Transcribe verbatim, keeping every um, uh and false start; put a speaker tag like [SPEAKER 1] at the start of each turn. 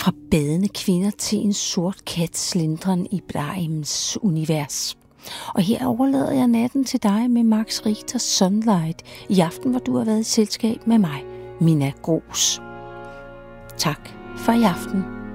[SPEAKER 1] Fra badende kvinder til en sort kat slindren i Brahms univers. Og her overlader jeg natten til dig med Max Richters Sunlight i aften, hvor du har været i selskab med mig, Minna Gros. Tak for i aften.